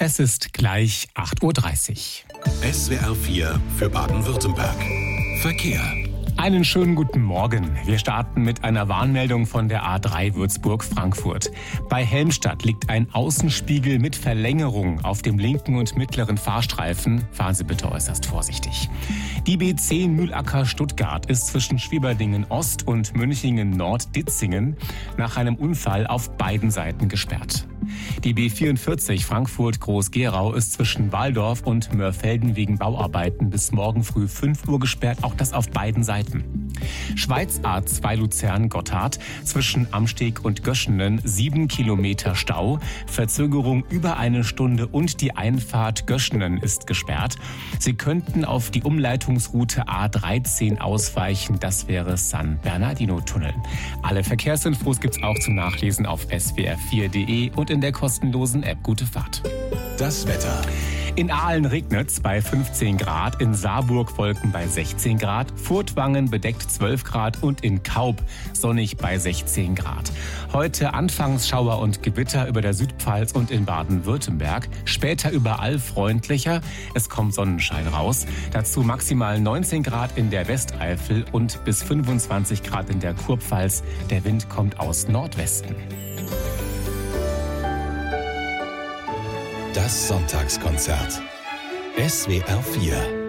Es ist gleich 8:30 Uhr. SWR 4 für Baden-Württemberg. Verkehr. Einen schönen guten Morgen. Wir starten mit einer Warnmeldung von der A3 Würzburg-Frankfurt. Bei Helmstadt liegt ein Außenspiegel mit Verlängerung auf dem linken und mittleren Fahrstreifen. Fahren Sie bitte äußerst vorsichtig. Die B10 Mühlacker-Stuttgart ist zwischen Schwieberdingen Ost und Münchingen Nord-Ditzingen nach einem Unfall auf beiden Seiten gesperrt. Die B44 Frankfurt-Groß-Gerau ist zwischen Waldorf und Mörfelden wegen Bauarbeiten bis morgen früh 5 Uhr gesperrt, auch das auf beiden Seiten. Schweiz A2 Luzern-Gotthard zwischen Amsteg und Göschenen 7 Kilometer Stau, Verzögerung über eine Stunde und die Einfahrt Göschenen ist gesperrt. Sie könnten auf die Umleitungsroute A13 ausweichen, das wäre San Bernardino-Tunnel. Alle Verkehrsinfos gibt's auch zum Nachlesen auf swr4.de und in der kostenlosen App Gute Fahrt. Das Wetter. In Aalen regnet's bei 15 Grad, in Saarburg Wolken bei 16 Grad, Furtwangen bedeckt 12 Grad und in Kaub sonnig bei 16 Grad. Heute anfangs Schauer und Gewitter über der Südpfalz und in Baden-Württemberg, später überall freundlicher, es kommt Sonnenschein raus. Dazu maximal 19 Grad in der Westeifel und bis 25 Grad in der Kurpfalz. Der Wind kommt aus Nordwesten. Das Sonntagskonzert. SWR 4